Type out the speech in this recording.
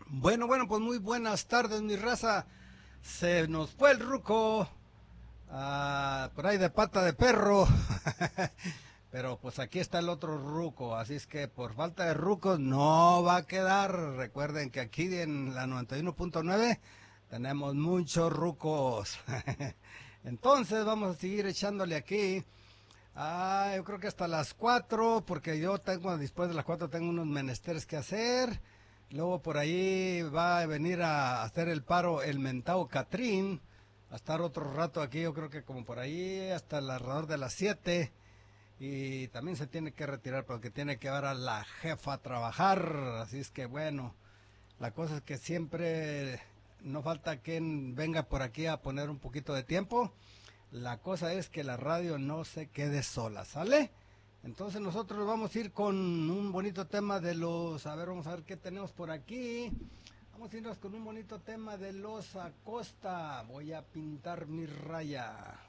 Bueno, pues muy buenas tardes, mi raza. Se nos fue el ruco, por ahí de pata de perro. Pero pues aquí está el otro ruco, así es que por falta de rucos no va a quedar. Recuerden que aquí en la 91.9 tenemos muchos rucos. Entonces vamos a seguir echándole aquí. Yo creo que hasta las 4, porque yo tengo, después de las 4 tengo unos menesteres que hacer. Luego por ahí va a venir a hacer el paro el mentao Catrín, a estar otro rato aquí, yo creo que como por ahí hasta alrededor de las 7. Y también se tiene que retirar porque tiene que ver a la jefa a trabajar. Así es que bueno, la cosa es que siempre no falta quien venga por aquí a poner un poquito de tiempo. La cosa es que la radio no se quede sola, ¿sale? Entonces nosotros vamos a ir con un bonito tema de los... A ver, vamos a ver qué tenemos por aquí. Vamos a irnos con un bonito tema de los Acosta. Voy a pintar mi raya.